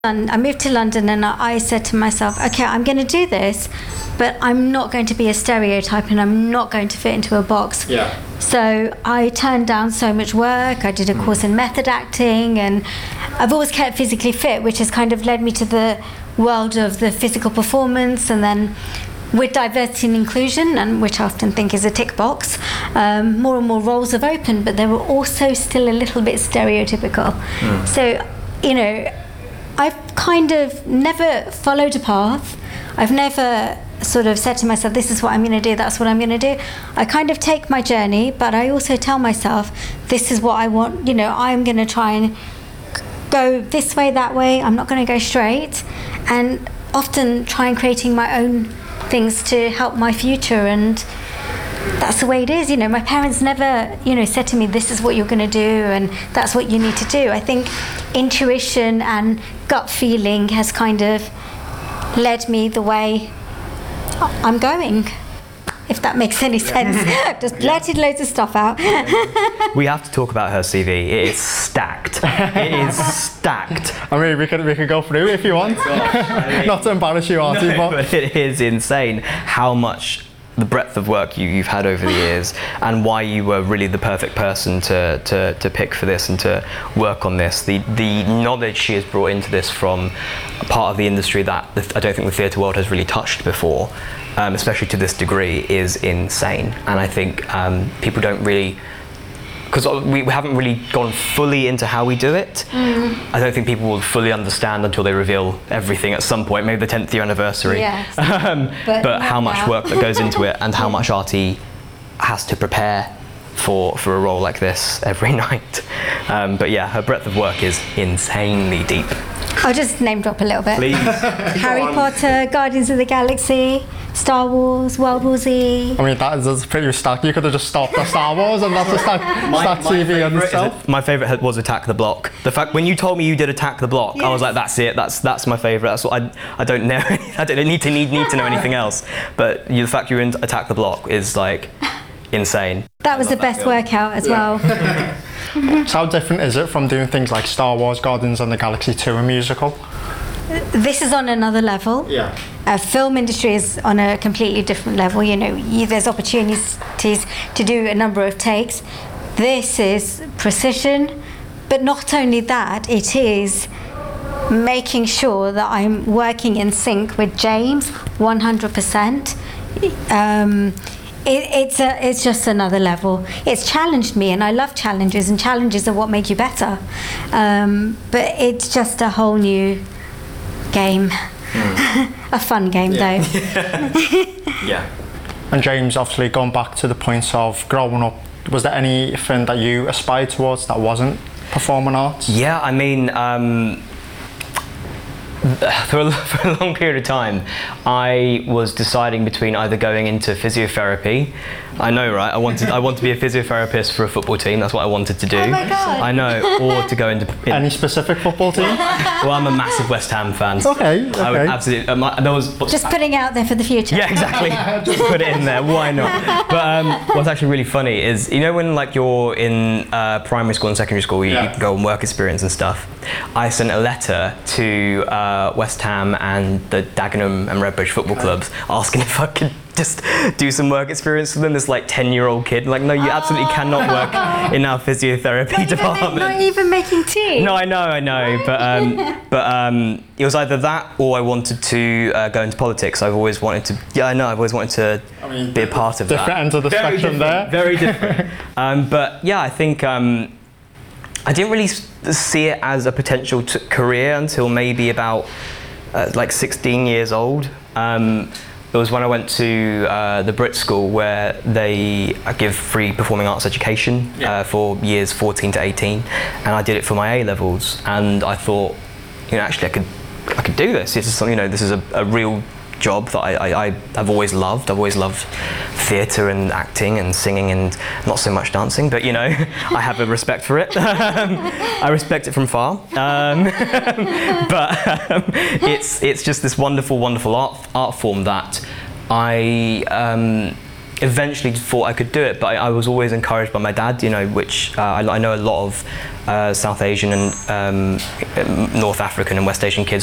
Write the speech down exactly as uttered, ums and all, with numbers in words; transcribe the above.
I moved to London and I said to myself, okay, I'm going to do this, but I'm not going to be a stereotype and I'm not going to fit into a box. Yeah. So I turned down so much work. I did a course in method acting, and I've always kept physically fit, which has kind of led me to the world of the physical performance. And then with diversity and inclusion, and which I often think is a tick box, um, more and more roles have opened, but they were also still a little bit stereotypical. Mm. So, you know, I've kind of never followed a path. I've never sort of said to myself, this is what I'm going to do, that's what I'm going to do. I kind of take my journey, but I also tell myself, this is what I want. You know, I'm going to try and go this way, that way. I'm not going to go straight. And often try and creating my own things to help my future. And that's the way it is. You know, my parents never, you know, said to me, this is what you're going to do and that's what you need to do. I think intuition and gut feeling has kind of led me the way I'm going, if that makes any sense. Just blurted loads of stuff out. We have to talk about her C V. It is stacked. It is stacked. I mean, we could we could go through if you want. Not to embarrass you, Artie, no, but... but it is insane how much the breadth of work you, you've had over the years, and why you were really the perfect person to, to, to pick for this and to work on this. The the knowledge she has brought into this from a part of the industry that the, I don't think the theatre world has really touched before, um, especially to this degree, is insane. And I think um, people don't really, because we haven't really gone fully into how we do it. Mm. I don't think people will fully understand until they reveal everything at some point, maybe the tenth year anniversary. Yes. um, but but how much now. work that goes into it, and how much Artie has to prepare for for a role like this every night. Um, but yeah, her breadth of work is insanely deep. I'll just name drop a little bit. Please. Harry Potter, Guardians of the Galaxy, Star Wars, World War Z. I mean, that is that's pretty stacked. You could have just stopped at Star Wars and that's a stacked, stacked C V on itself. My favourite was Attack the Block. The fact when you told me you did Attack the Block, yes. I was like, that's it. That's that's my favourite. That's what I I don't know. I don't need to need need to know anything else. But you, the fact you're in Attack the Block is like insane. That was the best workout as yeah. well. So how different is it from doing things like Star Wars, Guardians of the Galaxy to a musical? This is on another level. Yeah. Uh, film industry is on a completely different level. You know, you, there's opportunities to do a number of takes. This is precision, but not only that, it is making sure that I'm working in sync with James one hundred percent. Um, It, it's a, it's just another level. It's challenged me, and I love challenges, and challenges are what make you better. Um, but it's just a whole new game, mm. a fun game yeah. though. Yeah. And James, obviously going back to the point of growing up, was there anything that you aspired towards that wasn't performing arts? Yeah, I mean, um, For a, for a long period of time, I was deciding between either going into physiotherapy. I know, right? I wanted I want to be a physiotherapist for a football team. That's what I wanted to do. Oh my God. I know, or to go into in, any specific football team. Well, I'm a massive West Ham fan. Okay. okay. I would absolutely. Uh, my, there was just putting it out there for the future. Yeah, exactly. Just put it in there. Why not? But um, what's actually really funny is, you know, when like you're in uh, primary school and secondary school, you, yeah. you can go on work experience and stuff. I sent a letter to uh, West Ham and the Dagenham and Redbridge football clubs asking if I could just do some work experience with them. This like ten year old kid, like, no, you absolutely oh. cannot work in our physiotherapy not department. Even, not even making tea. No, I know, I know, but um, but um, it was either that or I wanted to uh, go into politics. I've always wanted to. Yeah, I know. I've always wanted to I mean, be a part of different that. Different ends of the very spectrum there. Very different. um, but yeah, I think um, I didn't really see it as a potential t- career until maybe about uh, like sixteen years old. Um, It was when I went to uh, the Brit School, where they give free performing arts education yeah. uh, for years fourteen to eighteen, and I did it for my A levels. And I thought, you know, actually, I could, I could do this. This is something, you know, this is a, a real job that I, I, I have always loved. I've always loved theatre and acting and singing, and not so much dancing, but you know, I have a respect for it. I respect it from far. Um, but um, it's it's just this wonderful, wonderful art art form that I um, eventually thought I could do it, but I, I was always encouraged by my dad, you know, which uh, I, I know a lot of uh, South Asian and um, North African and West Asian kids